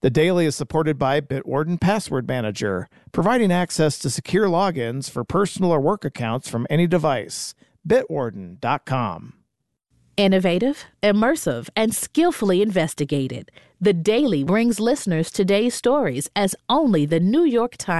The Daily is supported by Bitwarden Password Manager, providing access to secure logins for personal or work accounts from any device. Bitwarden.com. Innovative, immersive, and skillfully investigated. The Daily brings listeners today's stories as only the New York Times